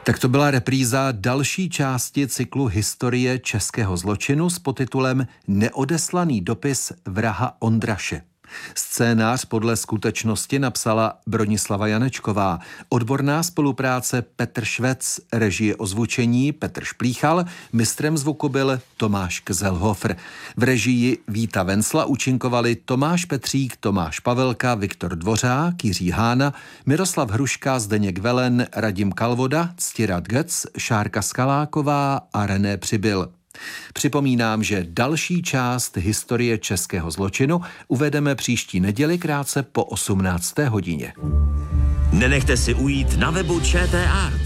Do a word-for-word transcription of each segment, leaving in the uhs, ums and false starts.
Tak to byla repríza další části cyklu Historie českého zločinu s podtitulem Neodeslaný dopis vraha Ondraše. Scénář podle skutečnosti napsala Bronislava Janečková, odborná spolupráce Petr Švec, režie ozvučení Petr Šplíchal, mistrem zvuku byl Tomáš Kzelhofer. V režii Víta Vencla účinkovali Tomáš Petřík, Tomáš Pavelka, Viktor Dvořák, Jiří Hána, Miroslav Hruška, Zdeněk Velen, Radim Kalvoda, Ctirad Gec, Šárka Skaláková a René Přibyl. Připomínám, že další část Historie českého zločinu uvedeme příští neděli krátce po osmnácté hodině. Nenechte si ujít na webu ČT Art.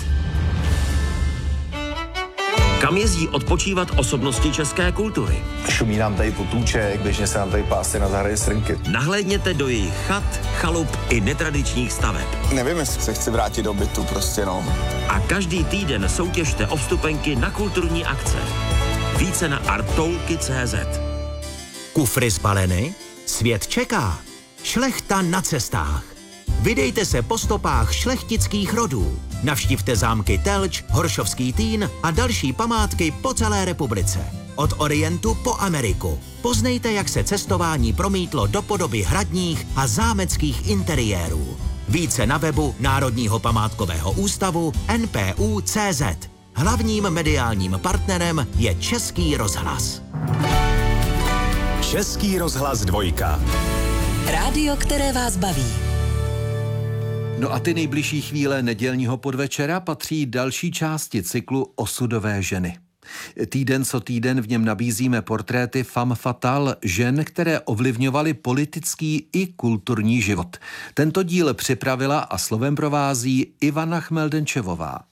Kam jezdí odpočívat osobnosti české kultury? Šumí nám tady potůček, běžně se nám tady pásy na zahradě srnky. Nahlédněte do jejich chat, chalup i netradičních staveb. Nevím, jestli se chci vrátit do bytu, prostě no. A každý týden soutěžte o vstupenky na kulturní akce. Více na artoulky tečka cé zet. Kufry zbaleny? Svět čeká. Šlechta na cestách. Vydejte se po stopách šlechtických rodů. Navštivte zámky Telč, Horšovský Týn a další památky po celé republice. Od Orientu po Ameriku. Poznejte, jak se cestování promítlo do podoby hradních a zámeckých interiérů. Více na webu Národního památkového ústavu N P U tečka cé zet. Hlavním mediálním partnerem je Český rozhlas. Český rozhlas dvojka. Rádio, které vás baví. No a ty nejbližší chvíle nedělního podvečera patří další části cyklu Osudové ženy. Týden co týden v něm nabízíme portréty femme fatale, žen, které ovlivňovaly politický i kulturní život. Tento díl připravila a slovem provází Ivana Chmeldenčevová.